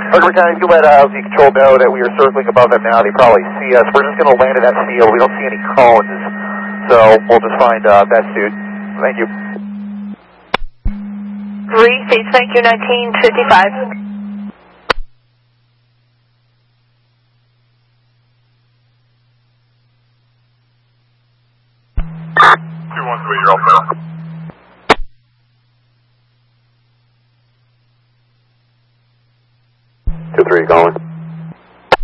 Montgomery County, you let LZ Control know that we are circling above them now. They probably see us. We're just going to land in that field. We don't see any cones, so we'll just find that suit. Thank you. 3, States, thank you, 1955. You're off now. 2-3 going.